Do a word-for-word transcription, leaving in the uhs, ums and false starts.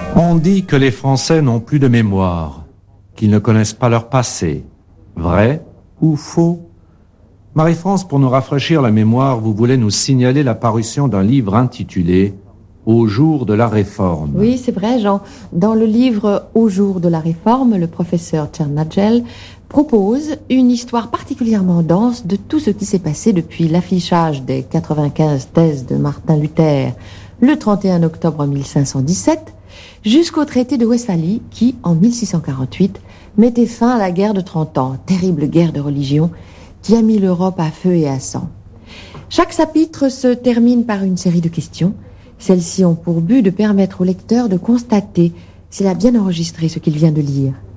On dit que les Français n'ont plus de mémoire, qu'ils ne connaissent pas leur passé. Vrai ou faux? Marie-France, pour nous rafraîchir la mémoire, vous voulez nous signaler la parution d'un livre intitulé « Au jour de la Réforme ». Oui, c'est vrai, Jean. Dans le livre « Au jour de la Réforme », le professeur Tchernadjel propose une histoire particulièrement dense de tout ce qui s'est passé depuis l'affichage des quatre-vingt-quinze thèses de Martin Luther le trente et un octobre mille cinq cent dix-sept jusqu'au traité de Westphalie qui, en mille six cent quarante-huit, mettait fin à la guerre de trente ans, terrible guerre de religion qui a mis l'Europe à feu et à sang. Chaque chapitre se termine par une série de questions. Celles-ci ont pour but de permettre au lecteur de constater s'il a bien enregistré ce qu'il vient de lire.